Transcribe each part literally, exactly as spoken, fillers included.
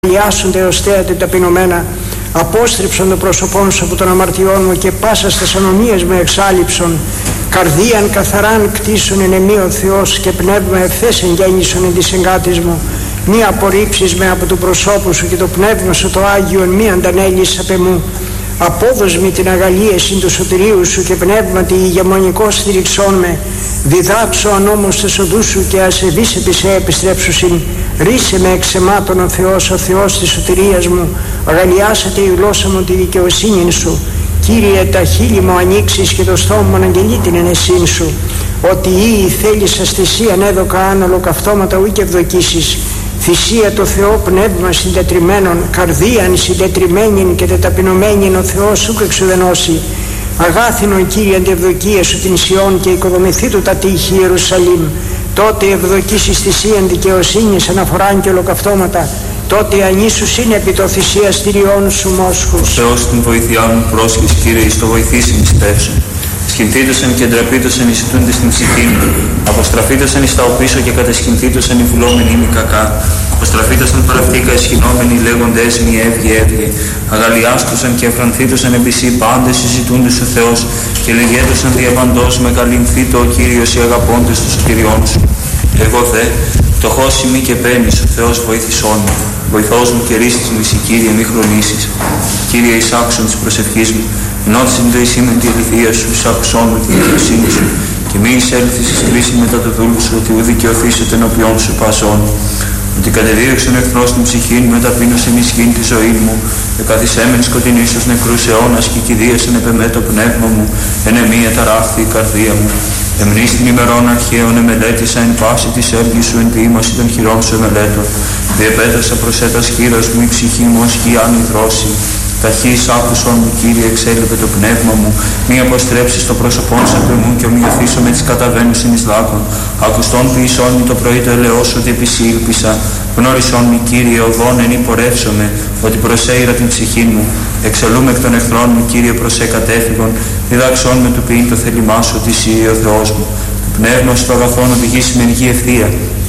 Λιάσονται έως θέατε ταπεινωμένα, απόστριψον το πρόσωπόν σου από των αμαρτιών μου και πάσα στας ανομίες μου εξάλειψον. Καρδίαν καθαράν κτίσον εν εμεί ο Θεός και πνεύμα ευθές εγγέννησον εν της εγκάτης μου. Μη απορρίψεις με από του προσώπου σου και το πνεύμα σου το Άγιον μη αντανέλεις απ' εμού. Απόδος με την αγαλίαση του σωτηρίου σου και πνεύματι ηγεμονικό στηριξών με. Διδάξω ανόμως τες οδούς σου και ασεβείς επί σε επιστρέψουσιν. Ρίσε με εξαιμάτων ο Θεός, ο Θεός της σωτηρίας μου. Αγαλιάσατε η γλώσσα μου τη δικαιοσύνη σου. Κύριε, τα χείλη μου ανοίξεις και το στόμα μου αναγγελεί την ενεσύν σου. Ότι ή θέλησας θυσίαν έδωκα αν ολοκαυτώματα ουί και ευδοκίσεις. Θυσία το Θεό πνεύμα συντετριμένων, καρδίαν συντετριμένην και τεταπεινωμένην ο Θεός σου εξουδενώσει. Αγάθινον Κύριε αντευδοκία σου την Σιών και οικοδομηθεί του τα τείχη Ιερουσαλήμ. Τότε ευδοκίσεις θυσίαν δικαιοσύνης αναφοράν και ολοκαυτώματα. Τότε ανήσους είναι επί το θυσιαστηριών σου μόσχους. Ο Θεός την βοήθειά μου πρόσχεις Κύριε εις το βοηθήσει μυστεύσου. Σχηνθήτωσαν και ντραπήτωσαν οι ζητούντες στην ψυχή μου. Αποστραφήτωσαν εις τα οπίσω και κατασχηνθήτωσαν οι βουλόμενοι μη κακά. Αποστραφήτωσαν παραυτήκα εσχηνόμενοι λέγοντες μη έβγε έβγε. Αγαλιάστουσαν και εφρανθήτωσαν επί σύ πάντες οι ζητούντες ο Θεός. Και λεγέντωσαν διαπαντός με καλυμφήτω ο Κύριος οι αγαπώντες των σωτηριών σου. Εγώ δε, φτωχός ημί και παίρνεις, ο Θεός βοήθησόν μου. Βοηθός μου και ρίστης μου εσύ Κύριε μη χρονίσεις. Κύριε εις άκουσον της προσευχής μου. Ενώθησιν το εσύ με τη αληθεία σου, εις άκουσόν μου τη δικαιοσύνη σου. Και μη εισέλθεις εις κρίση μετά το δούλου σου, ότι ου δικαιωθήσετε ενώπιόν σου πάσον. Ότι κατεδίωξεν ο εχθρός την ψυχή μου, μεταπείνωσεν ισχύν τη ζωή μου. Και καθισέμεν σκοτεινή στους νεκρούς αιώνας και κηδίασεν επ' εμέ το πνεύμα μου. Εν εμεί εταράχθη η καρδία μου. Εμνείς την ημερών αρχαίων εμελέτησα εν πάση της έργης σου, εν ποίημαση των χειρών σου εμελέτων. Διεπέτασα προσέτας χείρας μου η ψυχή μου ως σκιάν υδρώσει. Ταχύς άκουσον μου Κύριε εξέλιπε το πνεύμα μου. Μη αποστρέψεις το πρόσωπόν σου απ' εμού και ομοιωθήσω με τις καταβαίνουσιν εις λάκων. Ακουστόν ποιησόν μη το πρωί το ελαιός ότι επί σύ ήλπισα. Γνώρισόν μη Κύριε οδόν εν υπορεύσομαι, ότι προσέειρα την ψυχή μου. Εξελούμε εκ των εχθρών μου Κύριε προσέ κατέφυγον. Διδάξόν με του ποιήν το θέλημά σου ότι εσύ ο Θεός μου. Το πνεύμα σου το αγαθόν οδηγήσει με ενεργή ευθεία.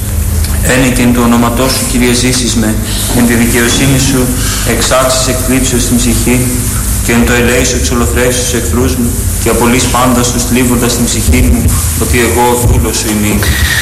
Ένε και εν του ονόματός σου Κύριε ζήσεις με, εν τη δικαιοσύνη σου εξάξεις εκπλήψεως στην ψυχή και εν το ελέη σου εξολοθρέσεις τους εχθρούς μου και απολύς πάντα τους θλίβοντας την ψυχή μου ότι εγώ ο δούλος σου ημί.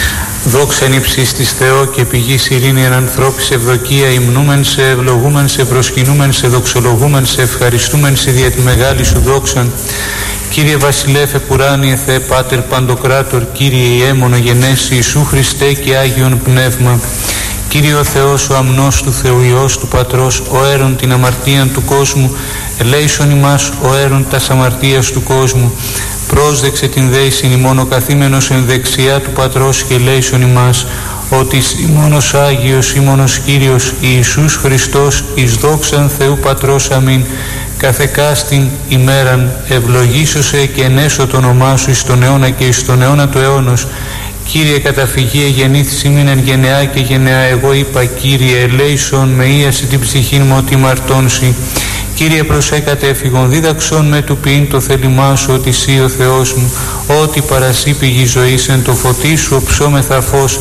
Δόξα εν υψής της Θεό και πηγής ειρήνη εν ανθρώπης ευδοκία, υμνούμεν σε, ευλογούμεν σε, προσκυνούμεν σε, δοξολογούμεν σε, ευχαριστούμεν σε δια τη μεγάλη σου δόξαν. Κύριε Βασιλεύ επουράνιε Θεέ Πάτερ Παντοκράτορ, Κύριε Ιε μονογενέσι Ιησού Χριστέ και Άγιον Πνεύμα, Κύριε ο Θεός ο αμνός του Θεού Υιός του Πατρός, ο αίρον την αμαρτίαν του κόσμου, ελέησον ημάς ο αίρον τας αμαρτίας του κόσμου, πρόσδεξε την δέησιν ημών ο καθήμενος εν δεξιά του Πατρός και ελέησον ημάς, ότι ημώνος Άγιος, ημώνος Κύριος Ιησούς Χριστός, εις δόξαν Θεού Πατρός αμήν, καθεκάστην ημέραν ευλογήσωσε και ενέσω το όνομά σου εις τον αιώνα και εις τον αιώνα του αιώνος. Κύριε καταφυγή εγεννήθης ημίν εν γενεά και γενεά, εγώ είπα Κύριε ελέησον με ίαση την ψυχή μου ότι μαρτώνσι. Κύριε προσέ κατέφυγον, δίδαξον με του ποιήν το θέλημά σου ότι εσύ ο Θεός μου, ότι παρασύ πηγή ζωής εν το φωτί σου οψόμεθα φως.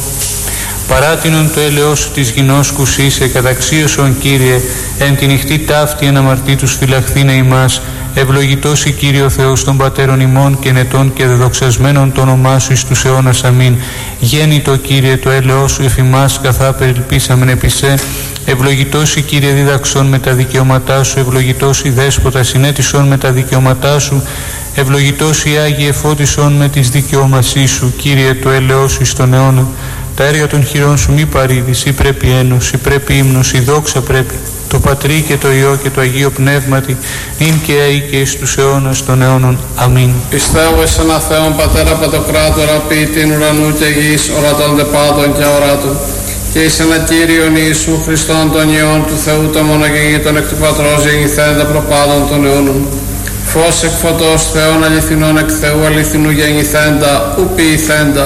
Παράτινον το έλεος σου της γινώσκους είσαι, καταξίωσον Κύριε, εν τη νυχτή ταύτη εν αμαρτήτους φυλαχθήνε ημάς. Ευλογητός η Κύριε ο Θεός των Πατέρων ημών και νετών και δεδοξασμένων το όνομά σου εις τους αιώνας αμήν. Γέννητο Κύριε το έλεος σου εφημάς καθά περιλπίσαμεν επισέ. Ευλογητός η Κύριε δίδαξον με τα δικαιώματά σου, ευλογητός η Δέσποτα συνέτησον με τα δικαιώματά σου. Ευλογητός η Άγιε εφώτισον με τις δικαιώμασή σου, Κύριε το έλεος σου εις τον αιώνα. Τα έργα των χειρών σου μη παρήδεις, ή πρέπει ένωση, πρέπει ύμνος, η δόξα πρέπει. Το Πατρί και το Υιό και το Αγίο Πνεύματι, νυν και αεί και εις τους αιώνας των αιώνων. Αμήν. Πιστεύω εις ένα Θεόν Πατέρα Παντοκράτορα, ποιητήν ουρανού και γης, ορατών δε πάντων και οράτων, και εις ένα Κύριον Ιησού Χριστόν των Υιών του Θεού το μονογεννήτων εκ του Πατρός γεννηθέντα προπάντων των αιώνων. Φως εκ φωτός Θεών αληθινών εκ Θεού αληθινού γεννηθέντα, ου ποιηθέντα,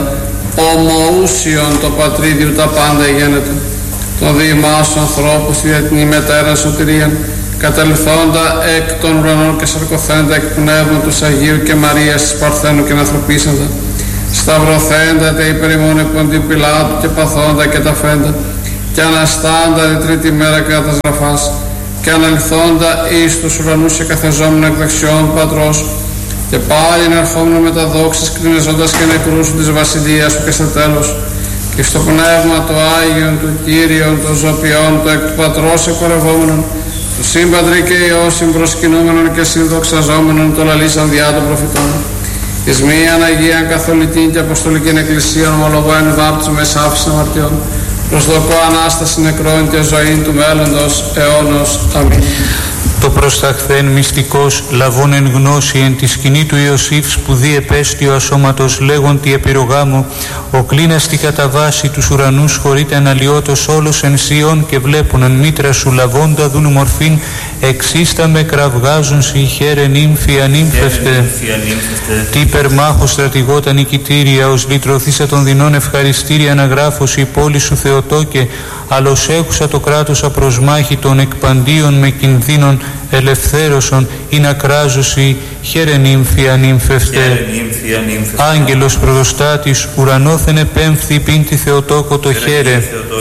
ομοούσιον το Πατρίδιου τα πάντα γένετο. Των διημάς του ανθρώπου στη διεθνή μετέρα σωτηρίαν, καταληθόντα εκ των ουρανών και σαρκωθέντα εκ πνεύματος Αγίου και Μαρίας της Παρθένου και ανθρωπίσαντα, σταυρωθέντα τε υπερημών επ' Ποντίου Πιλάτου και παθόντα και τα φέντα, και αναστάντα η τρίτη μέρα κατά γραφάς, και αναλυθόντα εις τους ουρανούς και καθεζόμενο εκ δεξιών του Πατρός, και πάλι ερχόμενο με τα δόξης κρινεζόντας και νεκρούς της βασιλείας σου και στο τέλος, και στο πνεύμα το Άγιον του Κύριον των Ζωπιών το εκ του Πατρός εκορευόμενον, το Σύμπατρι και Υιό συμπροσκυνούμενον και συνδοξαζόμενον το λαλήσαν διά των προφητών, εις μίαν Αγίαν Καθολική και Αποστολική Εκκλησία ομολογώ εν βάπτισμα με άφηση αμαρτιών, προσδοκώ Ανάσταση νεκρών και ζωή του μέλλοντος αιώνος. Αμήν. Το προσταχθέν μυστικός λαβών εν γνώση εν τη σκηνή του Ιωσήφ σπουδή επέστιο ασώματος λέγον τη επιρρογάμου, ο κλίνας κατά βάση τους ουρανούς χωρείται αναλυώτος όλος εν Σιών και βλέπουν εν μήτρα σου λαβώντα δούνου μορφήν εξίστα με κραυγάζουν σοι χαίρε νύμφη ανύμφευτε. Τι υπερμάχος στρατηγότα νικητήρια ως λυτρωθήσα των δεινών ευχαριστήρια αναγράφωση η πόλη σου Θεοτόκε, αλλος έχουσα το κράτος απροσμάχη των εκπαντίων με κινδύνων ελευθέρωσον ή να κράζωση χαίρε νύμφη ανύμφευτε. Άγγελος προδοστάτης ουρανόθεν επέμφθη πίν τη Θεοτόκο το χαίρε.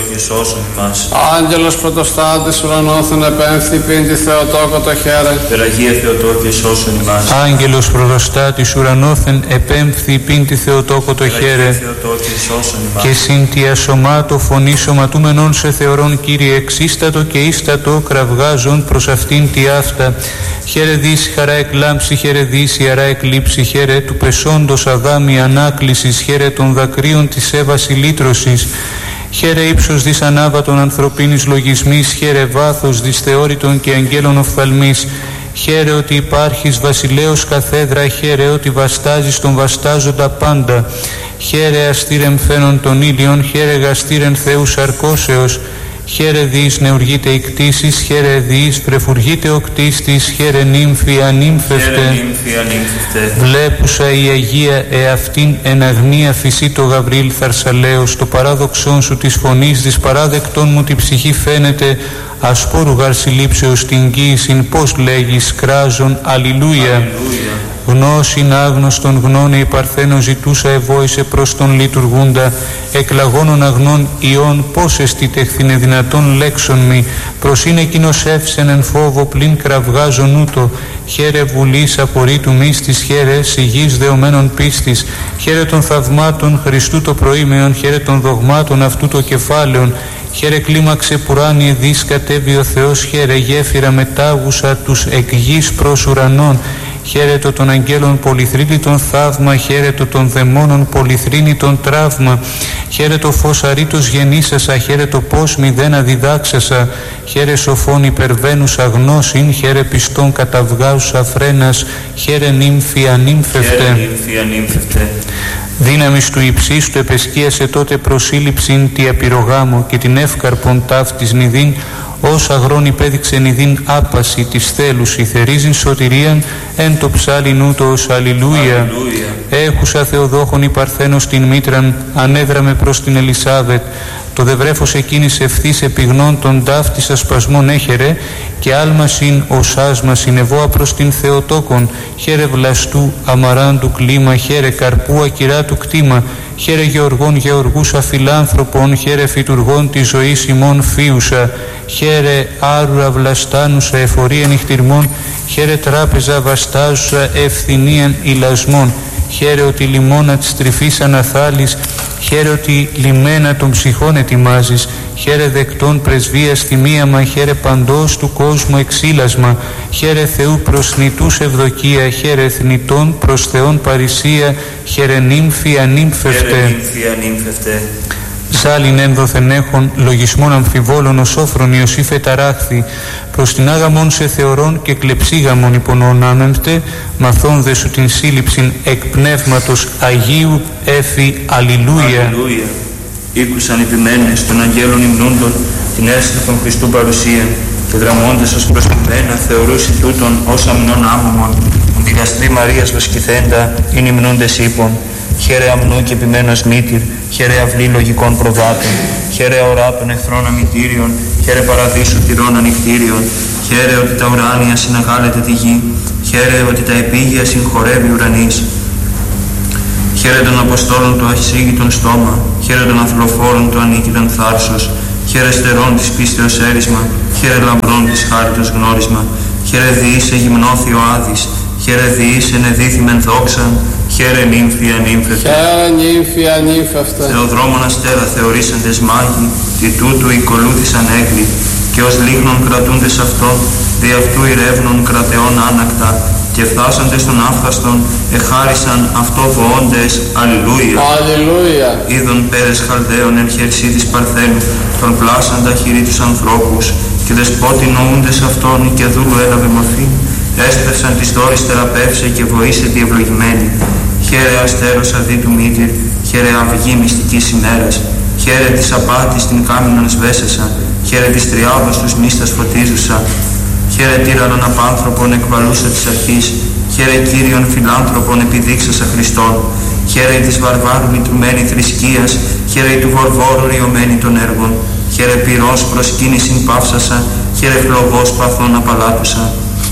Άγγελος πρωτοστάτης ουρανόθεν επέμφθη πίν τη Θεοτόκο το χαίρε. Περαγία Θεοτόκε σώσον ημάς. Άγγελος προδοστάτης ουρανόθεν επέμφθη πίν τη Θεοτόκο το χαίρε. Και συν τη ασωμάτω φωνή σωματούμενον σε θεωρών Κύριε εξίστατο και ίστατο κραυγάζον προς αυτήν τη αυτά. Χαίρε δύση χαρά εκλάμψη, χαίρε δύση αρά εκλείψη, χαίρε του πεσόντος αδάμι ανάκλησης, χαίρε των δακρύων της έβαση λύτρωσης, χαίρε ύψος δις ανάβατον ανθρωπίνης λογισμής, χαίρε βάθος δις θεώρητον και αγγέλων οφθαλμής, χαίρε ότι υπάρχεις βασιλέως καθέδρα, χαίρε ότι βαστάζεις τον βαστάζοντα πάντα, χαίρε αστήρεμ φαίνον των ήλιων, χαίρε γαστήρεν Θεού σαρκώσεως, χαίρε διείς νεουργείται η κτήσης, χαίρε διείς πρεφουργείται ο κτίστης, χαίρε νύμφη ανύμφευτε. Βλέπουσα η Αγία εαυτήν εν αγνία φυσί το Γαβρίλ Θαρσαλέος, το παράδοξόν σου της φωνής δις παράδεκτον μου τη ψυχή φαίνεται, ασπόρου γαρσιλήψεως την κοίησιν πως λέγεις κράζον αλληλούια. Γνώσιν άγνωστον γνώνε η Παρθένο ζητούσα ευόησε προς τον λειτουργούντα, εκλαγώνων αγνών ιών πώς εστι τεχθήνε δυνατόν λέξον μη, προς είναι εκείνος εύσεν εν φόβο πλην κραυγάζον ούτω, χαίρε βουλής απορρίτου μίστης, χαίρε σιγής δεωμένων πίστης, χαίρε των θαυμάτων Χριστού το προήμεον, χαίρε των δογμάτων αυτού το κεφάλαιον, χαίρε κλίμαξε πουράνιε δις κατέβει ο Θεός, χαίρε γέφυρα μετάγουσα τους εκ γης προς ουρανών, χαίρετο των αγγέλων πολυθρήνητον θαύμα, χαίρετο των δαιμόνων πολυθρήνητον τραύμα, χαίρετο φως αρήτως γεννήσασα, χαίρετο πως μηδέν αδιδάξασα, χαίρε σοφών υπερβαίνουσα γνώσιν, χαίρε πιστών καταυγάουσα φρένας, χαίρε νύμφη ανύμφευτε. Δύναμις του υψίστου επεσκίασε τότε προσήλυψην τη απειρογάμο και την εύκαρπον ταύτης νηδίν, ως αγρόν υπέδειξε νηδίν άπαση της θέλους ηθερίζειν σωτηρίαν εν το ψάλιν ούτως αλληλούια. Έχουσα Θεοδόχον η Παρθένος την μήτραν, ανέδραμε προς την Ελισάβετ, το δε βρέφος εκείνης ευθύς επιγνών των ταύτης ασπασμών έχερε, και άλμασιν ως άσμα συνεβόα προς την Θεοτόκον, χαίρε βλαστού αμαράντου κλίμα, χαίρε καρπού ακυράτου κτήμα, χαίρε γεωργών γεωργούσα φιλάνθρωπων, χαίρε φυτουργών της ζωής ημών φίουσα, χαίρε άρουρα βλαστάνουσα εφορία νυχτηρμών, χαίρε τράπεζα βαστάζουσα ευθυνίαν ηλασμών, χαίρε ότι λιμώνα της τρυφής αναθάλεις, χαίρε ότι λιμένα των ψυχών ετοιμάζεις, χαίρε δεκτών πρεσβείας θυμίαμα, χαίρε παντός του κόσμου εξήλασμα, χαίρε Θεού προς νητούς ευδοκία, χαίρε θνητών προς Θεόν παρησία, χαίρε νύμφη ανύμφευτε. Ζάλιν ένδοθεν έχων λογισμών αμφιβόλων ο σόφρον Ιωσήφ εταράχθη, προς την άγαμον σε θεωρών και κλεψίγαμον υπονονάμεμτε, μαθών δε σου την σύλληψην εκ πνεύματος Αγίου έφη αλληλούια. Ήκουσαν επιμένες των αγγέλων υμνούντων την αίσθηση των Χριστού παρουσία και δραμώντες ως προσπιμένα θεωρούσι τούτον ως αμνών άμμων, ον τη γαστρή Μαρίας βοσκηθέντα ειν υμνούντες ύπων. Χαίρε αμνού και επιμένας μήτυρ, χαίρε αυλή λογικών προβάτων, χαίρε ορά των εχθρών αμητήριων, χαίρε παραδείσου τυρών ανοιχτήριων, χαίρε ότι τα ουράνια συναγάλεται τη γη, χαίρε ότι τα επίγεια συγχωρεύει ουρανής. Χαίρε των Αποστόλων του ασύγητον στόμα, χαίρε των ανθλοφόρων του ανίκηταν θάρσος, χαίρε στερών της πίστεως έρισμα, χαίρε λαμπρών της χάριτος γνώρισμα, χαίρε διήσε γυμνώθη ο Άδης, χαίρε διήσε ενεδίθημεν δόξαν, χαίρε νύμφη ανύμφευτε. Χαίρε νύμφη ανύμφευτε. Θεοδρόμων αστέρα θεωρήσαντες μάγοι, τι τούτου οικολούθησαν έγκλη, και ως λίγνων κρατούντες αυτών, δι' αυτού ηρεύνων κρατεών άνακτα, και φτάσαντες των άφθαστον, εχάρισαν αυτό βοώντες. Αλληλούια. Αλληλούια. Είδων πέρες Χαλδαίων εν χερσί της Παρθένου, τον πλάσαντα χειρί τους ανθρώπους, και δεσπότη νοούντες αυτών, και δούλου έλαβε μορφή. Έσπευσαν της δόρης θεραπεύσε και βοήσε τη ευλογημένη. Χαίρε αστέρος αδί του μήτυρ, χαίρε αυγή μυστικής ημέρας. Χαίρε της απάτης την κάμινον σβέσεσα, χαίρε της τριάδος τους μίστας φωτίζουσα. Χαίρε τύρανον απάνθρωπον εκβαλούσα της αρχής, χαίρε Κύριον φιλάνθρωπον επιδείξασα Χριστόν. Χαίρε της βαρβάρου λυτρουμένη θρησκείας, χαίρε του βορβόρου ριωμένη των έργων. Χαίρε πυρός προσκύνησιν παύσασα, χαίρε φλογός παθών απαλάτουσα.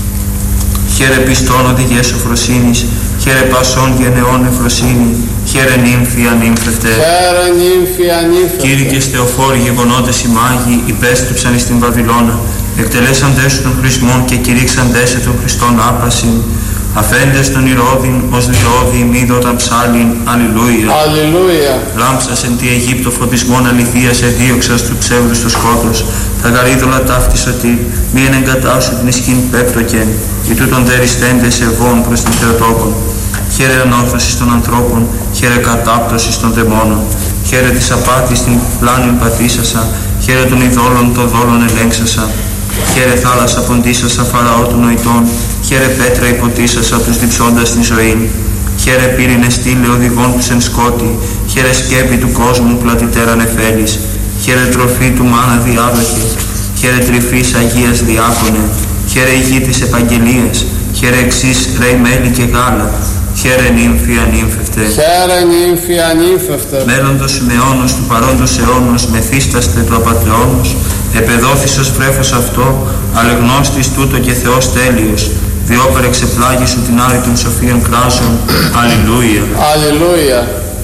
Χαίρε πιστών οδηγές σοφροσύνης, χαίρε πασών γενεών εφροσύνη, χαίρε νύμφη ανύμφευτε. Χαίρε νύμφη ανύμφευτε. Κήρυκες θεοφόροι γεγονότες οι μάγοι, υπέστρεψαν εις την Βαβυλώνα, εκτελέσαντες σου των χρησμών και κηρύξαντες σε των Χριστών άπασιν. Αφέντες των ηρώδιν ως λιώδη μήδωτα ψάλιν. Αλληλούια. Αλληλούια. Λάμψας εν τη Αιγύπτο φωτισμών αληθείας εδίωξας του ψεύδους το σκότος. Τα γαρίδωλα ταύτη σωτήρ, μη εν εγκατάσου την ισχύν πέπτοκεν, ή τούτον δεριστέντες ευών προς την Θεοτόκον. Χαίρε ανόρθωσης των ανθρώπων, χαίρε κατάπτωσης των δαιμόνων. Χαίρε της απάτης την πλάνην πατήσασα, χαίρε των ειδόλων των δόλων ελέγξασα. Χαίρε θάλασσα ποντίσασα Φαραώ των νοητών, χαίρε πέτρα υποτίσασα τους διψώντας την ζωή. Χαίρε πύρινε στήλε οδηγών τους εν σκότη, χαίρε σκέπη του κόσμου πλατητέρα νεφέλης. Χαίρε τροφή του μάνα διάδοχη, χαίρε τρυφής Αγίας διάκονε, χαίρε ηγή της επαγγελίας, χαίρε εξής ρέι μέλι και γάλα, χαίρε νύμφη ανύμφευτε. Χαίρε νύμφη ανύμφευτε. Μέλλοντος αιώνος του παρόντος αιώνος, μεθύσταστε του απατεώνος, επεδόθησος βρέφος αυτό, αλεγνώστης τούτο και Θεός τέλειος, διόπερ εξεπλάγει σου την άρη των σοφίων κράζων. Αλληλούια. Αλληλούια.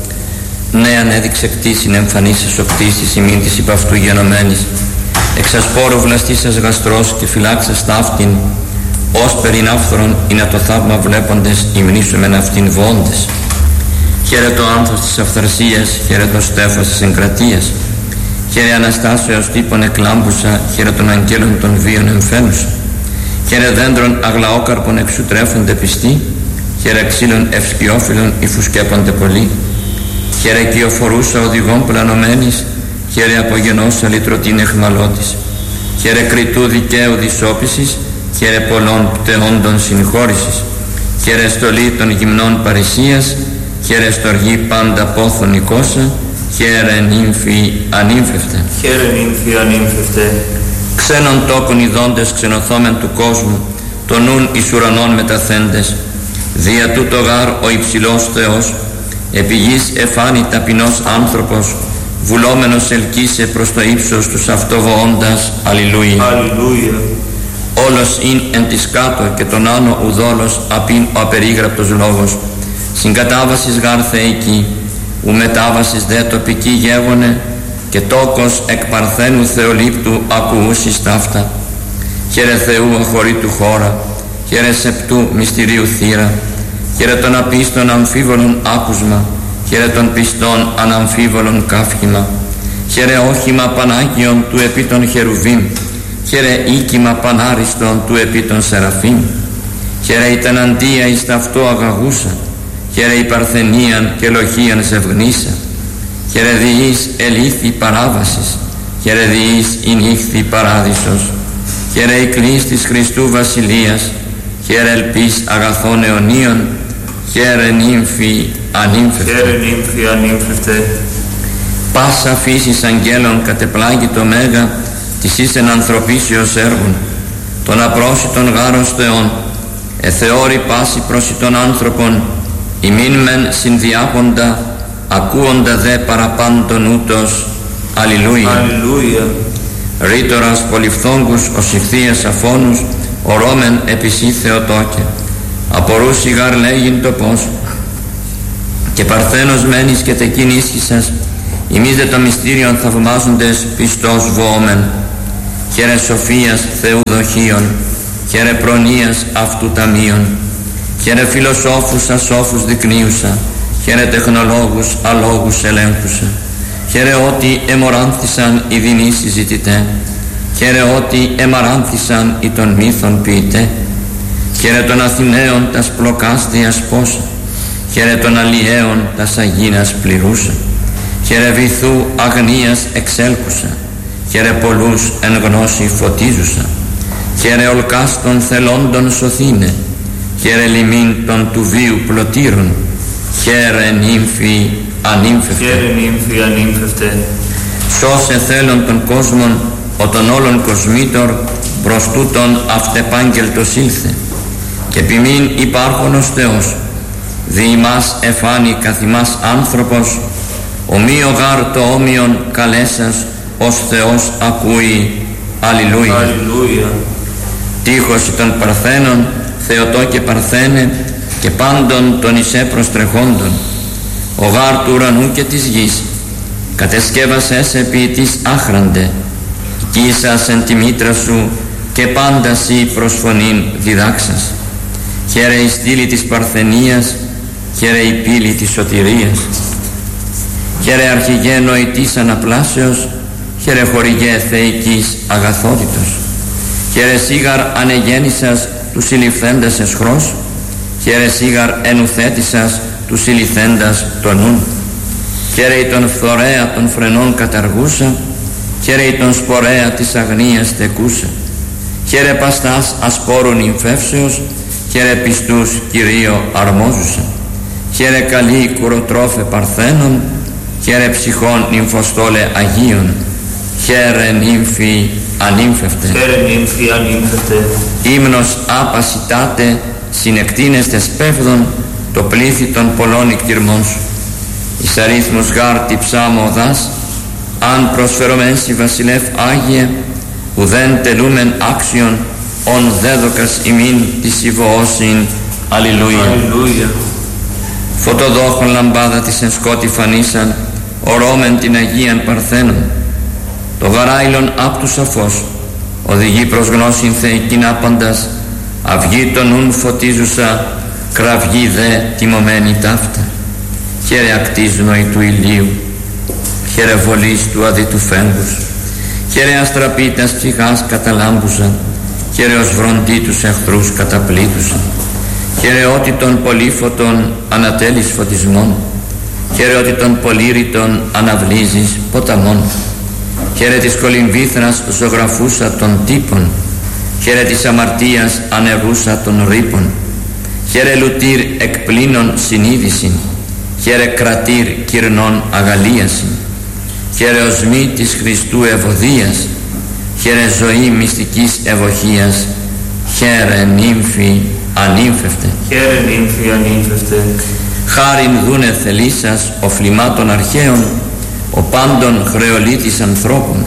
Ναι, ανέδειξε κτήσιν εμφανίσας ο κτήσης ημίν της υπ' αυτού γενομένης. Εξασπόρου βλαστήσας γαστρός και φυλάξας ταύτην, ως περιν άφθορον είναι το θαύμα βλέποντες υμνήσομεν αυτήν βόντες. Χαίρε το άνθος της αυθαρσίας, χαίρε το στέφος της εγκρατείας. Χαίρε Αναστάσεως τύπων εκλάμπουσα, χαίρε των αγγέλων των βίων εμφαίνουσα. Χαίρε δέντρων αγλαόκαρπων εξού τρέφονται πιστοί, χαίρε ξύλων ευσκιόφυλλων υφουσκέπονται πολλοί. Χαίρε κυοφορούσα οδηγών πλανωμένης, χαίρε απογενώσα λυτρωτήν εχμαλώτης. Χαίρε κριτού δικαίου δυσόπισης, χαίρε πολλών πτεόντων συγχώρησης. Χαίρε στολή των γυμνών παρησίας, χαίρε στοργή πάντα πόθων οικόσα, χαίρε νύμφη ανύμφευτε. Χαίρε νύμφη ανύμφευτε. Ξένων τόπων ειδώντες ξενωθόμεν του κόσμου, το νουν εις ουρανών μεταθέντες. Δια τούτο γάρ ο υψηλός Θεός, επί γης εφάνει ταπεινός άνθρωπος, βουλόμενος ελκύσε προς το ύψος τους αυτοβοώντας. Αλληλούια. Αλληλούια. Όλος ειν εν της κάτω και τον άνω ουδόλος απειν ο απερίγραπτος λόγος. Συγκατάβασης γάρ θεϊκή, ου μετάβασης δε τοπική γέγονε, και τόκος εκ παρθένου θεολήπτου ακουούσις ταύτα. Χαίρε Θεού αχωρήτου χώρα, χαίρε σεπτού μυστηρίου θύρα, χαίρε των απίστων αμφίβολων άκουσμα, χαίρε των πιστών αναμφίβολων καύχημα. Χαίρε όχημα Πανάγιον του επί των χερουβίμ, χαίρε οίκημα πανάριστον του επί των σεραφείμ. Χαίρε η τεναντία εις ταυτό αγαγούσα, χαίρε η παρθενίαν και λοχίαν ζευγνήσα. Χαίρε διείς ελήθη παράβασης, χαίρε διείς η νύχθη παράδεισος. Χαίρε η κλής της Χριστού Βασιλείας, χαίρε ελπίς αγαθών αιωνίων, χαίρε νύμφη ανύμφευτε. Χαίρε νύμφη ανύμφευτε. Πάσα φύσης αγγέλων κατεπλάγει το μέγα της εις εν ανθρωπίσιος έργων, των απρόσιτων γάρος Θεών, εθεώρη πάση προσιτών άνθρωπων, ημίν μεν συνδιάποντα, ακούοντα δε παραπάντων ούτως. Αλληλούια. Αλληλούια. Ρήτορας πολυφθόγκους ως ηχθείας αφώνους, ορώμεν επισή Θεοτόκε. Απορούσι γαρ λέγειν το πώς, και παρθένος μένεις και τεκίν ίσχυσας, Ημείς δε το μυστήριον θαυμάζοντες πιστός βόομεν. Χαίρε σοφίας Θεού δοχείων, χαίρε προνοίας αυτού ταμείων, χαίρε φιλοσόφους ασόφους δεικνύουσα, χαίρε τεχνολόγους αλόγους ελέγχουσα, χαίρε ότι εμοράνθησαν οι δεινοί συζητητέ, χαίρε ότι εμαράνθησαν οι των μύθων ποιητέ, χαίρε των Αθηναίων τας πλοκάς διασπόσα, χαίρε των Αλλιέων τας αγίνας πληρούσα, χαίρε βυθού αγνίας εξέλκουσα, χαίρε πολλούς εν γνώση φωτίζουσα, χαίρε ολκάς των θελόντων σωθήνε, χαίρε λιμήν των του βίου πλωτήρων, χαίρε νύμφη ανύμφευτε. Χαίρε νύμφη ανύμφευτε. Σώσε θέλων των κόσμων, ο των όλων κοσμήτωρ, προς τούτον αυτεπάγγελτος ήλθε, και ποιμήν υπάρχονος Θεός, δι' ημάς εφάνει καθ' ημάς άνθρωπος, ομοίο γάρ το όμοιον καλέσας, ως Θεός ακούει. Αλληλούια. Αλληλούια. Τείχος των Παρθένων, Θεοτό και Παρθένε, και πάντων των εισέ προστρεχόντων, ο γάρ του ουρανού και της γης, κατεσκεύασες επί της άχραντε, κοίσας εν τη μήτρα σου, και πάντα σοι προσφωνήν διδάξας. Χαίρε η στήλη της Παρθενίας, χαίρε η πύλη της σωτηρίας, χαίρε αρχηγέ νοητής αναπλάσεως, χαίρε χορηγέ θεϊκής αγαθότητος, χαίρε σίγαρ ανεγέννησας του συλληφθέντας εσχρός, χαίρε σίγαρ ενουθέτησας του συλληφθέντας τον νουν, χαίρε τον φθορέα των φρενών καταργούσα, χαίρε τον σπορέα της αγνίας τεκούσα, χαίρε παστάς ασπόρων νυμφεύσεως, χαίρε πιστούς Κυρίω αρμόζουσα, χαίρε καλή κουροτρόφε Παρθένων, χαίρε ψυχών νυμφοστόλε Αγίων, χαίρε νύμφη ανύμφευτε. Χαίρε νύμφη ανύμφευτε. Ύμνος άπασιτάτε, συνεκτείνεστε σπέβδον, το πλήθη των πολλών ικτυρμών σου. Εις αρίθμος γάρτη ψάμο οδάς, αν προσφερωμένσι βασιλεύ Άγιε, ουδέν τελούμεν άξιον, ον δέδοκας ημίν της υβοώσιν. Αλληλούια. Αλληλούια. Φωτοδόχων λαμπάδα της εν σκότη φανίσαν, ορώμεν την Αγίαν Παρθένων. Το γαράιλον απ' του σαφός, οδηγεί προς γνώσιν θεϊκήν άπαντας, αυγή των νουν φωτίζουσα, κραυγή δε τιμωμένη ταύτα. Χαίρε ακτής νοη του ηλίου, χαίρε βολής του αδίτου φέγγους, χαίρε αστραπήτας ψυχάς καταλάμπουσα, χαίρε ως βροντί τους εχθρούς καταπλήτουσα, χαίρε ότι των πολύφωτων ανατέλεις φωτισμών, χαίρε ότι των πολύρητων αναβλύζεις ποταμών, χαίρε της κολυμβήθρας ζωγραφούσα των τύπων, χαίρε της αμαρτίας ανεβούσα των ρήπων, χαίρε λουτήρ εκπλήνων συνείδησιν, χαίρε κρατήρ κυρνών αγαλίασιν, χαίρε οσμή της Χριστού ευωδίας, χαίρε ζωή μυστικής ευοχίας, χαίρε νύμφη ανύμφευτε. Χαίρε νύμφη ανύμφευτε. Χάριν δούνε θελήσας οφλημάτων αρχαίων, ο πάντων χρεολίτης ανθρώπων,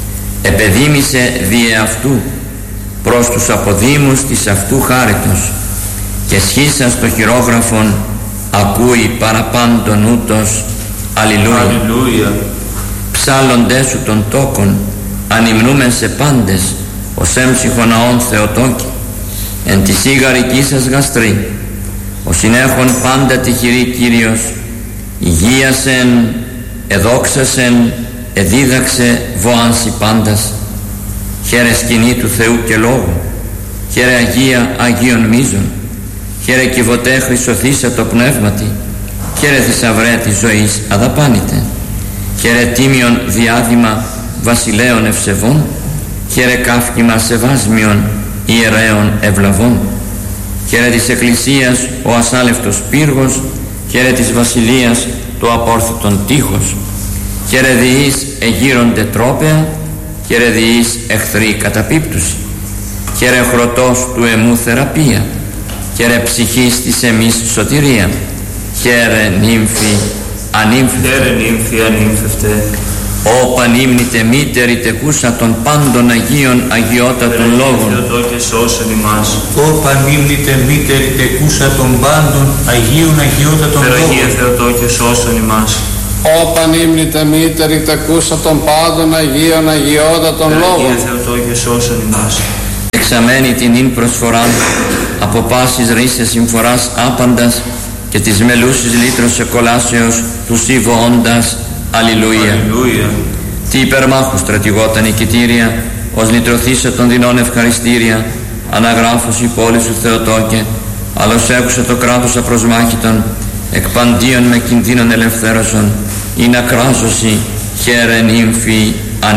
επεδίμησε διε αυτού προς τους αποδήμους της αυτού χάριτος, και σχίσας το χειρόγραφον ακούει παραπάντων ούτως. Αλληλούια. Αλληλούια. Ψάλλοντές σου των τόκων, ανυμνούμεν σε πάντες, ως έμψυχον αών Θεοτόκη, εν τη σίγαρική σας γαστρή, ο συνέχων πάντα τυχηρή Κύριος, υγείασεν, εδόξασεν, εδίδαξε βοάνσι πάντας. Χαίρε σκηνή του Θεού και Λόγου, χαίρε Αγία Αγίων Μίζων, χαίρε κυβωτέ χρυσοθήσα το πνεύματι, χαίρε θησαυρέ της ζωής αδαπάνητε, χαίρε τίμιον διάδημα βασιλέων ευσεβών, χαίρε κάφκιμα σεβάσμιον ιερέων ευλαβών, χαίρε της Εκκλησίας ο ασάλευτος πύργος, χαίρε της βασιλείας το απόρθητον τείχος, χαίρε διείς εγείρονται τρόπαια, χαίρε διείς εχθροί καταπίπτουση, χαίρε χρωτός του εμού θεραπεία, χαίρε ψυχής της εμείς σωτηρία, χαίρε νύμφη ανύμφευτε. Χαίρε νύμφη ανύμφευτε. Ω πανύμνητε μήτερη τεκούσα των πάντων Αγίων αγιότατων λόγων, Θεοτό και σώσον ημάς. Ω πανύμνητε μήτερη τεκούσα των πάντων Αγίων αγιότατων Φεραγία λόγων, Θεοτό και σώσον ημάς. Όπαν ύμνητε μήτερη τεκούσα των πάντων Αγίων Αγιότατων λόγων. Αγία Θεοτόκε σώσον ημάς. Εξαμένη την ίν προσφοράν από πάσης ρίσες συμφοράς άπαντας και της μελούσης λύτρος εκολάσεως του σύβοοντας. Αλληλούια. Αλληλούια. Τι υπερμάχου στρατηγόταν νικητήρια, ως λυτρωθήσε των δεινών ευχαριστήρια, αναγράφος η πόλη σου Θεοτόκε, άλλος έκουσε το κράτος απροσμάχητον, εκ παντίον με κινδύνων ελευθέρωσον, ή να κράζωση, χαίρε νύμφη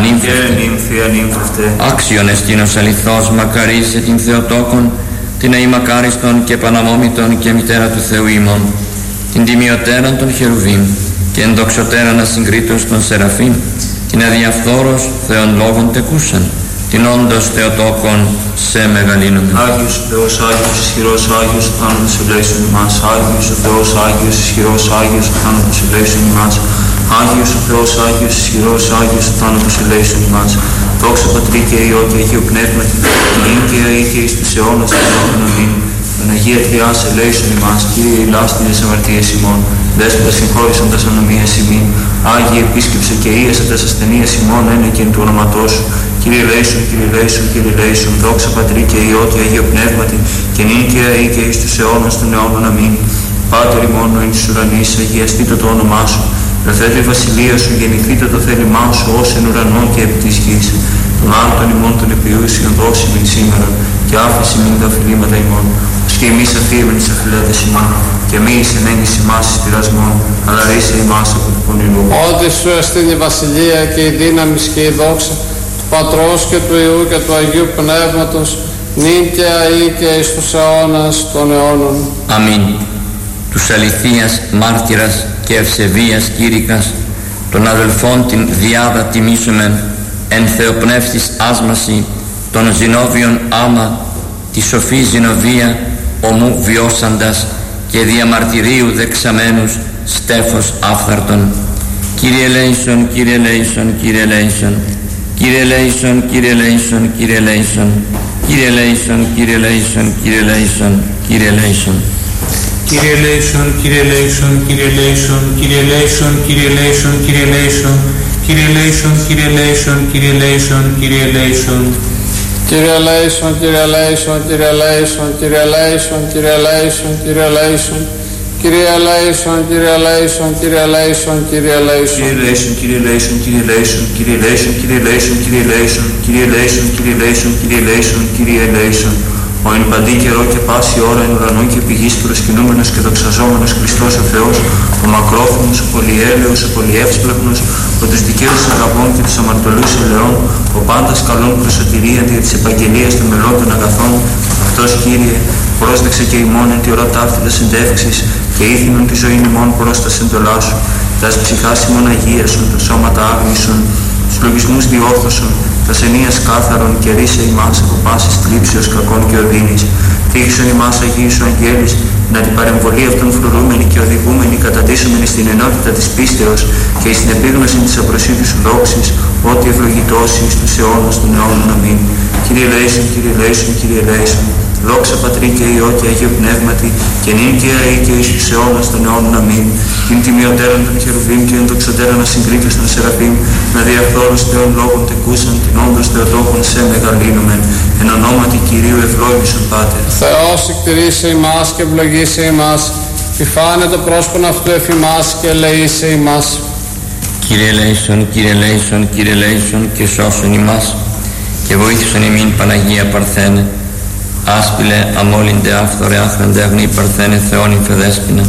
ανύμφευτε. Άξιον εστίνος αληθώς, μακαρίζε την Θεοτόκον, την αημακάριστον και παναμόμητον και μητέρα του Θεού ημών, την τιμιωτέραν των χερουβίμ, και ενδοξωτέραν ασυγκρίτως των Σεραφείμ, την αδιαφθόρος Θεών λόγων τεκούσαν, την όντως Θεοτόκον σε μεγαλύνομαι. Άγιος ο Θεός, Άγιος ισχυρός, Άγιος ο θάνατος ελέησον ημάς. Άγιος ο Θεός, Άγιος ισχυρός, Άγιος ο θάνατος ελέησον ημάς. Άγιος ο Θεός, Άγιος ισχυρός, Άγιος ο θάνατος ελέησον ημάς. Δόξα Πατρί και Υιό και Αγίου Πνεύματι, νυν και αεί και εις τους αιώνας των αιώνων αμήν. Παναγία Τριάς ελέησον ημάς, Κύριε ηλάστην εις αμαρτίες ημών, Δέσποτα συγχώρησον τας ανομίας ημίν, Άγιε επίσκεψε και ίεσε τας ασθενείας ημών, ένε και εν του ονοματός σου. Κύριε ελέησον, Κύριε ελέησον, Κύριε ελέησον, δόξα Πατρί και Υιό και Αγίου Πνεύματι, και νυν και αεί και εις τους αιώνας των αιώνων αμήν. Πάτερ ημών εν της ουρανής, αγιαστήτω το όνομά σου, ελθέτω η βασιλεία σου, γεννηθήτω το θέλημά σου, ως εν ουρανό και επί της γης. Τον άρτον ημών των επιούσιων δώσει μην σήμερα, και άφηση μην τα οφειλήματα ημών, ως και εμείς αφήμεν τις αφιλέτες ημών, και μη εις ενέγγιση ημάς εις πειρασμών, αλλά ρίσε ημάς από του πονηρού. Ότι σου εστίν η βασιλεία και η δύναμη και η δόξα του Πατρός και του Υιού και του Αγίου Πνεύματος, νυν και αεί και εις τους αιώνας των αιώνων. Αμήν. Τους αληθείας μάρτυρας και ευσεβίας κήρυκας, των αδελφών την διάδα τιμήσομεν, εν θεοπνεύστης άσμαση, των ζηνόβιων άμα, τη σοφή ζηνοβία, ομού βιώσαντας, και διαμαρτυρίου δεξαμένους, στέφος άφθαρτον. Κύριε ελέησον, Κύριε ελέησον, Κύριε ελέησον, Κύριε ελέησον, Κύριε ελέησον, Κύριε ελέησον, Κύριε ελέησον, Κύριε ελέησον, Κύριε ελέησον, Κύριε ελέησον. Κύριε ελέησον, Κύριε ελέησον, Κύριε ελέησον, Κύριε ελέησον, Κύριε ελέησον, Κύριε ελέησον, Κύριε ελέησον, Κύριε ελέησον, Κύριε ελέησον, Κύριε ελέησον. Κύριε ελέησον, Κύριε ελέησον, Κύριε ελέησον, Κύριε ελέησον, Κύριε ελέησον, Κύριε ελέησον. Κύριε ελέησον, Κύριε ελέησον, Κύριε ελέησον, Κύριε ελέησον. Κύριε ελέησον, Κύριε ελέησον, Κύριε ελέησον, Κύριε ελέησον, Κύριε ελέησον, Κύριε ελέησον, Κύριε ελέησον, Κύριε ελέησον, Κύριε ελέησον, Κύριε ελέησον. Ο εν παντή καιρό και πάση ώρα εν ουρανό και πηγής προσκυνούμενος και δοξαζόμενος Χριστός ο Θεός, ο μακρόφωνος, ο πολυέλεος, ο πολυεύσπλαχνος, ο τους δικαίους αγαπών και τους αμαρτωλούς ελαιών, ο πάντας καλών προσωτηρία δια της επαγγελίας των μελών των αγαθών, αυτός Κύριε, πρόσδεξε και ημών εν τη ώρα ταύτητας συντεύξης και ήθινον τη ζωή ημών προς τα συντολά σου, τας ψυχάς ημών αγίασον, τα σώματα άγνησον, τους λογισμούς διόρθωσον, τας ενίας κάθαρον και ρίσε ημάς από πάσης θλίψεως κακών και οδύνης. Θύξον ημάς Αγίου σου αγγέλης, να την παρεμβολή αυτών φρουρούμενη και οδηγούμενη κατατίσσομενη στην ενότητα της πίστεως και στην επίγνωση της απροσίτης σου δόξης, ότι ευλογητός εις τους αιώνας των αιώνων αμήν. Κύριε ελέησον, Κύριε ελέησον, Κύριε ελέησον. Δόξα Πατρί και Υιό και Αγίου Πνεύματι, και νυν και αεί και εις τους αιώνας των αιώνων αμήν. Την τιμιωτέραν των χερουβίμ και ενδοξωτέραν ασυγκρίτως των Σεραφείμ, να διαφθόρους Θεών λόγων τεκούσαν, την όντως Θεοτόκον σε μεγαλύνομεν. Εν ονόματι Κυρίου ευλόγησον Πάτερ. Θεός εκτηρήσε ημάς και ευλογήσε ημάς, επιφάνε το πρόσωπον αυτού εφημάς και ελεήσε ημάς. Κύριε ελέησον, Κύριε ελέησον, Κύριε ελέησον και σώσον ημάς, και βοήθησον ημίν Παναγία Παρθένε. Άσπηλε, αμόλυντε, άφθορε, άχραντε, αγνή Παρθένε, Θεόν ημφεδέσποινα.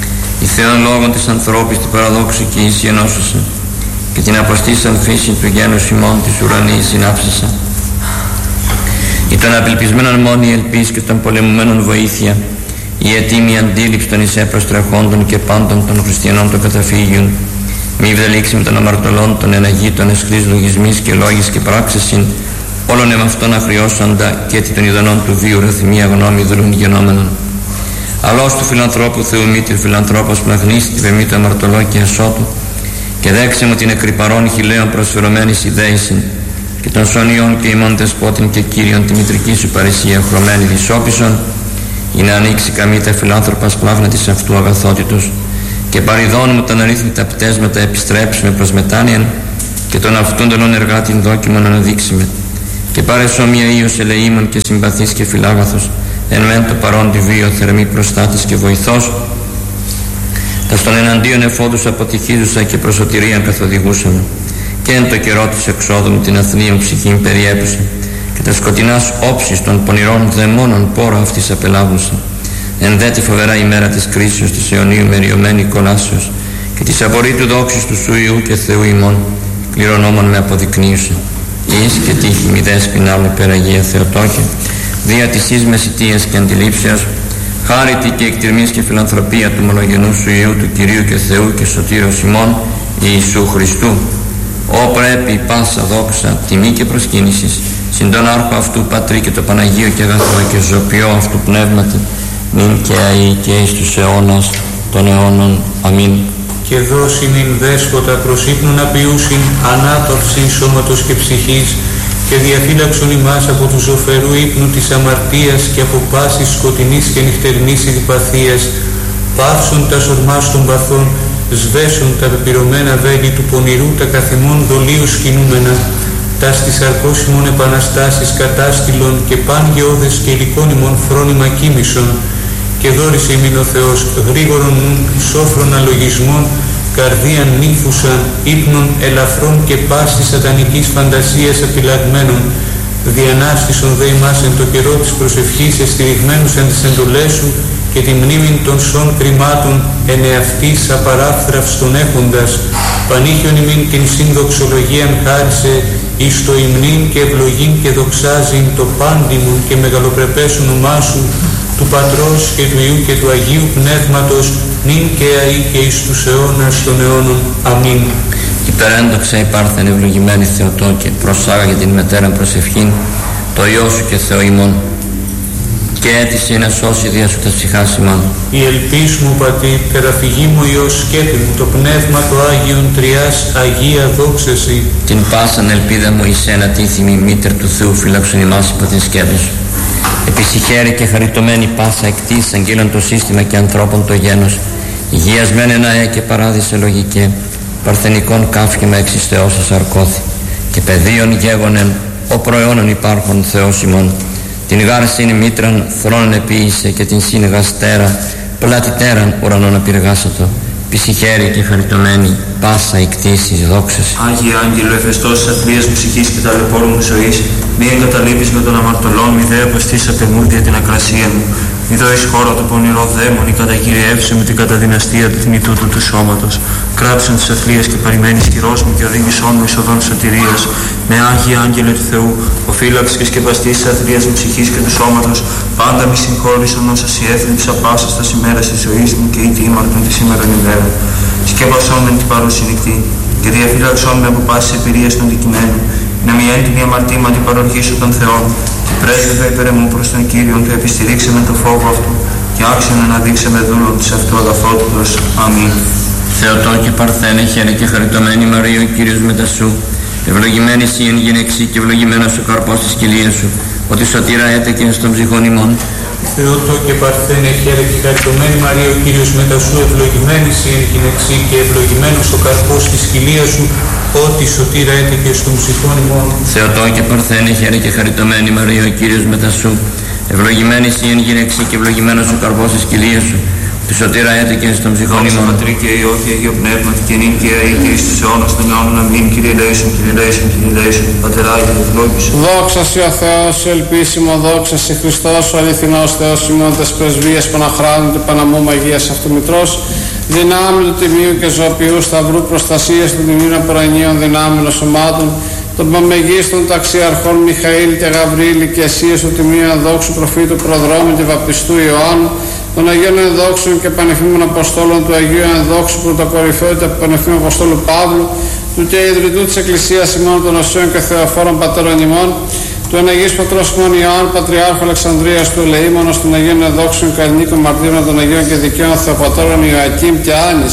Η Θεόν λόγων της ανθρώπης την παραδόξου και ίση ενώσουσα, και την αποστήσαν φύση του γένους ημών της ουρανής συνάψασα. Ή των απελπισμένων μόνη ελπίς και των πολεμουμένων βοήθεια, η ετοίμη αντίληψη των εισέπρος τρεχόντων και πάντων των χριστιανών των καταφύγιων, μη βδελήξει με των αμαρτωλών των εναγήτων εσχρής λογισμής και λόγης και πράξεσιν, όλων εμαυτών αφριώσαντα και έτη των ειδονών του βίου ρεθυμία γνώμη δρούν γενόμενων. Αλώς του φιλανθρώπου Θεού μήτηρ φιλανθρώπος πναγνής τη βεμή του αμαρτωλό και ασώτου, και δέξε μου την εκρυπαρών χιλέων προσφερωμένης ιδέησιν, και των σωνιών και ημών δεσπότην και Κύριον τη μητρική σου παρησία χρωμένη δυσόπισον, ή να ανοίξει καμήτα φιλάνθρωπας πλάγνα της αυτού αγαθότητος, και παριδών μου τα αναρρύθμιτα πτέσματα επιστρέψουμε προς μετάνοιαν και τον αυτόν των εργάτην δόκιμον αναδείξουμε και πάρε σώμια ίος ελεήμων και συμπαθής και φιλάγαθος εν μεν το παρόν τη βίο θερμή προστάτης και βοηθός τα στον εναντίον εφόδους αποτυχίζουσα και προσωτηρίαν καθοδηγούσαμε και εν το καιρό της εξόδου μου την αθνίον ψυχήν περιέπουσε και τα σκοτεινάς όψεις των πονηρών δαιμόνων πόρα αυτής απελάβουσα εν δε τη φοβερά ημέρα της κρίσεως της αιωνίου μεριωμένη κολάσεως και της απορρίτου δόξης του Σου Υιού και Θεού ημών κληρονόμων με αποδεικνύουσε εις και τύχη μη δέσποινα με περαγία Θεοτόκε δια της εις μεσητείας και αντιλήψεως χάρητη και εκτιρμής και φιλανθρωπία του μονογενού Σου Υιού του Κυρίου και Θεού και Σωτήρος ημών Ιησού Χριστού Ω πρέπει πάσα δόξα, τιμή και προσκύνησης συν τον άρχο αυτού Πατρί και το Παναγίο και αγαθό και ζωπιό αυτού πνεύματι νυν και αεί και εις τους αιώνας των αιώνων. Αμήν. Και δώσει νυν δέσποτα προς ύπνον απειούσιν ανάπαυσιν σώματος και ψυχής και διαφύλαξον ημάς από του ζωφερού ύπνου της αμαρτίας και από πάσης σκοτεινής και νυχτερινής ειδιπαθίας πάυσον τα σορμάς των παθών σβέσουν τα πεπυρωμένα βέλη του πονηρού τα καθημών δολίου σκηνούμενα τα στις αρκώσιμων επαναστάσεις κατάστηλων και παν γεώδες και υλικών ημών φρόνημα κοίμησον και δόρισε ημίν ο Θεός γρήγορον νουν σόφρον αλογισμών καρδίαν νύφουσαν ύπνων ελαφρών και πάσης σατανικής φαντασίας απειλαγμένων διανάστησον δε ημάς εν το καιρό της προσευχής εστηριγμένους εν τις εντολές σου και τη μνήμην των σών κρυμάτων εν εαυτής απαράφθραυστον έχοντας πανήχιον ημίν την συνδοξολογίαν χάρισε εις το υμνήν και ευλογήν και δοξάζειν το πάντιμον και μεγαλοπρεπές όνομά σου του Πατρός και του Υιού και του Αγίου Πνεύματος νυν και αεί και εις τους αιώνας των αιώνων. Αμήν. Υπερέντοξα υπάρχεν ευλογημένη Θεοτόκε, προσάγαγε την μετέρα προσευχήν το Υιό σου και Θεό ημών και έτησε να σώσει δια σου τα ψυχάς ημών. Η ελπίς μου Πατή, τεραφυγή μου Υιός σκέπη μου, το Πνεύμα το Άγιον Τριάς Αγία δόξεση. Την πάσαν ελπίδα μου εις ένα τίθιμη μήτερ του Θεού φύλαξον ημάς υπό την σκέπη σου. Επισυχαίρε και χαριτωμένη πάσα εκτής αγγείλων το σύστημα και ανθρώπων το γένος, υγιασμένε ναέ και παράδεισε λογικέ, παρθενικών κάφημα εξ Θεώσας αρκώθη, και πεδίων γέγονεν, ο προαιώνων υπάρχων Θεός ημών. Την γάρσιν μήτραν θρόνων επίησε και την σύνεγαστέρα, πλατιτέραν ουρανών απειργάσατο, πισυχαίρη και χαριτωμένη, πάσα εκτίσεις δόξαση. Άγιε Άγγελο, εφεστός της αθλίας μου ψυχής και ταλαιπώρου μου ζωής, μη εγκαταλείπεις με τον αμαρτωλόν, μη δε αποστείς απ' εμούρδια την ακρασία μου. Μη δώσεις χώρο το πονηρό δαίμον, ή κατακυριεύσε με την καταδυναστία του θνητού του του σώματος. Κράτησον τις αθλίες και παρημένης χειρός μου και οδήγησόν μου εις οδόν σωτηρίας. Με Άγιε Άγγελε του Θεού, ο φύλαξ και σκεπαστής της αθλίας μου ψυχής και του σώματος, πάντα μη συγχώρησον όσα σοι έθνεψα πάσα στα ημέρας της ζωής μου και είτε ήμαρτον τη σήμερον ημέρα. Σκέπασόν με την παρούση νυχτή και διαφύλαξόν με από πάσης εμπειρίας των δικημένων, να μη έντιμη αμαρτήματι παροργήσω των Θεών, και πρέσβευε υπέρ μου προς τον Κύριον του επιστηρίξε με το φόβο αυτού, και άξιον να δείξε με δούλον της αυτού αγαθότητος. Αμήν. Θεοτόκε παρθένε, χαίρε και χαριτωμένη Μαρία, ο Κύριος μετά σου, ευλογημένη εσύ εν γυναίξη και ευλογημένος ο καρπός της κοιλίας σου, ότι σωτήρα έτεκεν στον ψυχών ημών. Θεοτόκε παρθένε, χαίρε και χαριτωμένη Μαρία, ο Κύριος μετά σου, ευλογημένη εσύ εν γυναίξη και ευλογημένος ο καρπός της κοιλίας σου, ότι σωτήρα έτεκε στον ψυχών ημών. Θεοτόκε παρθένε, χαίρε και χαριτωμένη Μαρία, ο Κύριος μετά σου, ευλογημένη εσύ εν γυναίξη και ευλογημένος ο καρπός της κοιλίας σου, τη σωτήρα έτεκε στον ψυχών ημών. Πατρί και Υιό και Αγίο Πνεύματι και νυν και αεί και εις τους αιώνας των αιώνων. Αμήν. Κύριε ελέησον, Κύριε ελέησον, Κύριε ελέησον. Πατεράγιο, ευλόγησον. Δόξα Συ ο Θεός, ελπίσιμο, δόξα Συ Χριστός, ο αληθινός Θεός ημών τες πρεσβείες Παναχράντου του Παναμού Μαγείας αυτού Μητρός, δυνάμει του Τιμίου και Ζωοποιού Σταυρού προστασίας των τιμίων απορρανίων δυνάμεων σωμάτων, των παμεγίστων ταξιαρχών Μιχαήλ και Γαβρίλη και Εσίας του Τιμίου Δόξου Προφήτου Προδρόμου και Βαπτιστού Ιωάννου, των Αγίων Ενδόξων και Πανεφήμων Αποστόλων του Αγίου Ενδόξου Πρωτοκορυφαίου και Πανεφήμου Αποστόλου Παύλου, του και ιδρυτού της Εκκλησίας ημών των Οσίων και Θεοφόρων Πατέρων ημών, του Εναγής Πατρός ημών Ιωάννου Πατριάρχου Αλεξανδρίας του Ελεήμονος, των Αγίων Ενδόξων και Ελληνίκων Μαρτύρων των Αγίων και Δικαίων Θεοπατώρων Ιωακήμ και Άνης,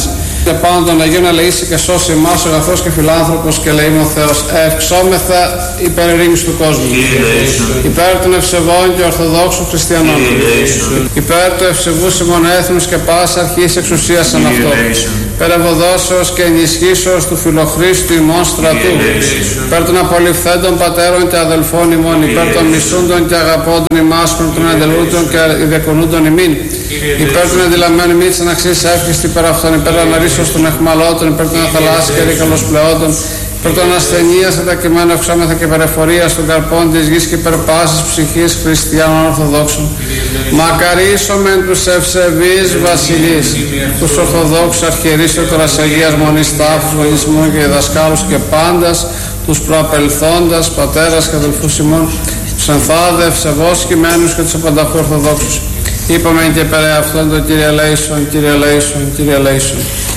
Και πάνω τον Αγίον ελεήσει και σώσει εμάς ο αγαθός και φιλάνθρωπος και ελεήμων ο Θεός. Ευξόμεθα υπέρ ειρήνης του κόσμου. Υπέρ των ευσεβών και ορθοδόξων χριστιανών. Υπέρ του ευσεβούς ημών έθνους και πάσα αρχής εξουσίας σαν αυτό. Υπέρ ευωδόσεως και ενισχύσεως του φιλοχρίστου ημών στρατού. Υπέρ των απολυφθέντων πατέρων και αδελφών ημών. Υπέρ των μισούντων και αγαπώντων ημάς, των εντελούντων και ιδεκονούντων ημίν. Υπέρ των αντιλαμμένων μη της αναξής εύχιστη υπέρ αυτών. Υπέρ των αρίσεως των εχμαλώτων. Υπέρ των αθαλάσσης και ρίκαλος πλεόντων. Υπέρ των ασθενείας κατακειμένων ευξόμεθα και υπερεφορίας των καρπών της γης και υπέρ πάσης ψυχής χριστιανών ορθοδόξων. Μακαρίσομεν τους ευσεβείς βασιλείς, τους ορθοδόξους αρχιερείς και τώρα Αγίας Μονής τάφους, γονείς ημών και διδασκάλους και πάντας, τους προαπελθόντας πατέρας και αδελφούς ημών, τους ενθάδε ευσεβώς κειμένους και τους απανταχού ορθοδόξους. Είπαμε και περί αυτόν το Κύριε ελέησον, Κύριε ελέησον, Κύριε ελέησον.